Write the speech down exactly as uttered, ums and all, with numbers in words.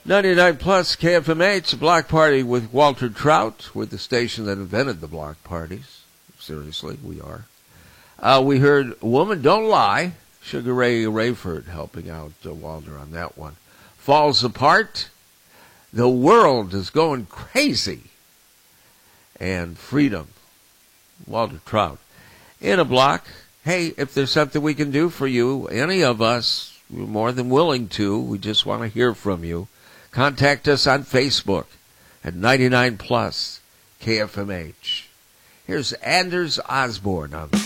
ninety-nine plus K F M H, Block Party with Walter Trout. We're the station that invented the block parties. Seriously, we are. Uh, we heard Woman Don't Lie, Sugar Ray Rayford helping out uh, Walter on that one. Falls Apart, The World is Going Crazy, and Freedom, Walter Trout. In a block, hey, if there's something we can do for you, any of us, we're more than willing to. We just want to hear from you. Contact us on Facebook at ninety-nine plus K F M H. Here's Anders Osborne on